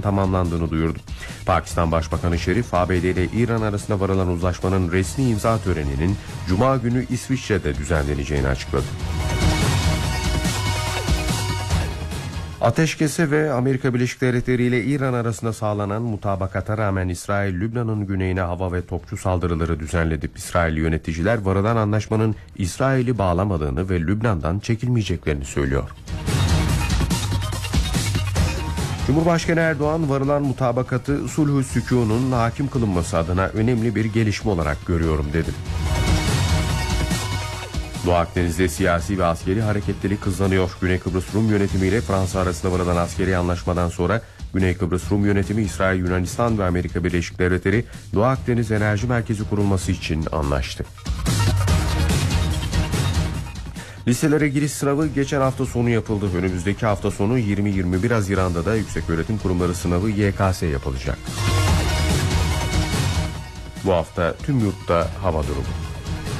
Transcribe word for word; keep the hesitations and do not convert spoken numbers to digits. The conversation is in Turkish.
tamamlandığını duyurdu. Pakistan Başbakanı Şerif, A B D ile İran arasında varılan uzlaşmanın resmi imza töreninin Cuma günü İsviçre'de düzenleneceğini açıkladı. Ateşkese ve Amerika Birleşik Devletleri ile İran arasında sağlanan mutabakata rağmen İsrail, Lübnan'ın güneyine hava ve topçu saldırıları düzenledi. İsrailli yöneticiler varılan anlaşmanın İsrail'i bağlamadığını ve Lübnan'dan çekilmeyeceklerini söylüyor. Cumhurbaşkanı Erdoğan, varılan mutabakatı sulh-ü sükûnun hakim kılınması adına önemli bir gelişme olarak görüyorum dedi. Doğu Akdeniz'de siyasi ve askeri hareketlilik hızlanıyor. Güney Kıbrıs Rum yönetimi ile Fransa arasında varılan askeri anlaşmadan sonra Güney Kıbrıs Rum yönetimi, İsrail, Yunanistan ve Amerika Birleşik Devletleri Doğu Akdeniz Enerji Merkezi kurulması için anlaştı. Liselere giriş sınavı geçen hafta sonu yapıldı. Önümüzdeki hafta sonu yirmi yirmi bir Haziran'da da Yükseköğretim Kurumları sınavı Y K S yapılacak. Bu hafta tüm yurtta hava durumu.